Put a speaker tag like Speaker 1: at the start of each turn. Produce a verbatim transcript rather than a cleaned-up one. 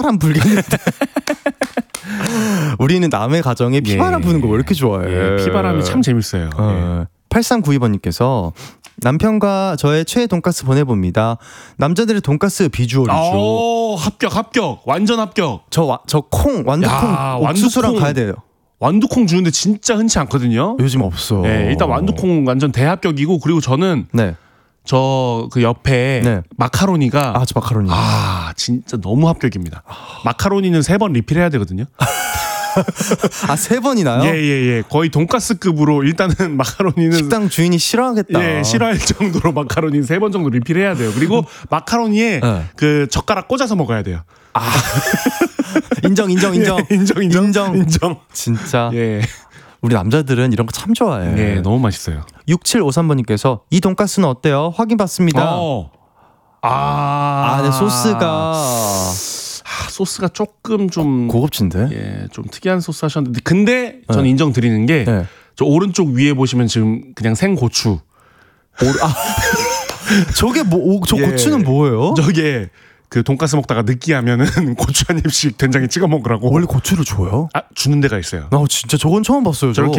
Speaker 1: 피바람 불겠는데. 우리는 남의 가정에 피바람
Speaker 2: 예.
Speaker 1: 부는 거 왜 이렇게 좋아해?
Speaker 2: 예, 피바람이 참 재밌어요.
Speaker 1: 어.
Speaker 2: 예.
Speaker 1: 팔삼구이 번님께서 남편과 저의 최애 돈가스 보내봅니다. 남자들의 돈가스 비주얼이죠.
Speaker 2: 오, 합격 합격 완전 합격.
Speaker 1: 저 저 콩 완두콩
Speaker 2: 야,
Speaker 1: 옥수수랑
Speaker 2: 완두콩.
Speaker 1: 가야 돼요.
Speaker 2: 완두콩 주는데 진짜 흔치 않거든요.
Speaker 1: 요즘 없어.
Speaker 2: 네, 일단 완두콩 완전 대합격이고 그리고 저는
Speaker 1: 네.
Speaker 2: 저 그 옆에
Speaker 1: 네.
Speaker 2: 마카로니가
Speaker 1: 아, 저 마카로니.
Speaker 2: 아 진짜 너무 합격입니다. 마카로니는 세 번 리필해야 되거든요.
Speaker 1: 아, 세 번이나요?
Speaker 2: 예예예 거의 돈가스급으로 일단은 마카로니는
Speaker 1: 식당 주인이 싫어하겠다.
Speaker 2: 예 싫어할 정도로 마카로니는 세 번 정도 리필해야 돼요. 그리고 마카로니에
Speaker 1: 네.
Speaker 2: 그 젓가락 꽂아서 먹어야 돼요.
Speaker 1: 아. 인정 인정 인정.
Speaker 2: 예, 인정 인정
Speaker 1: 인정.
Speaker 2: 인정.
Speaker 1: 진짜.
Speaker 2: 예.
Speaker 1: 우리 남자들은 이런 거 참 좋아해.
Speaker 2: 예, 너무 맛있어요.
Speaker 1: 육칠오삼 번님께서 이 돈가스는 어때요? 확인 받습니다.
Speaker 2: 어. 아,
Speaker 1: 아, 네, 소스가
Speaker 2: 아, 소스가 조금 좀
Speaker 1: 고급진데.
Speaker 2: 예, 좀 특이한 소스 하셨는데 근데 저는
Speaker 1: 네.
Speaker 2: 인정 드리는 게 저
Speaker 1: 네.
Speaker 2: 오른쪽 위에 보시면 지금 그냥 생고추.
Speaker 1: 오, 아, 저게 뭐, 오, 저
Speaker 2: 예.
Speaker 1: 고추는 뭐예요?
Speaker 2: 저게 그 돈가스 먹다가 느끼하면은 고추 한 입씩 된장에 찍어 먹으라고.
Speaker 1: 원래 고추를 줘요?
Speaker 2: 아, 주는 데가 있어요.
Speaker 1: 아, 진짜 저건 처음 봤어요. 저.
Speaker 2: 저렇게